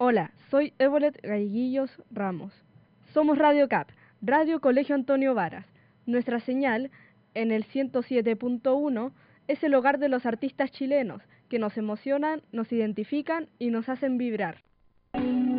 Hola, soy Evolet Galleguillos Ramos. Somos Radio CAP, Radio Colegio Antonio Varas. Nuestra señal, en el 107.1, es el hogar de los artistas chilenos, que nos emocionan, nos identifican y nos hacen vibrar.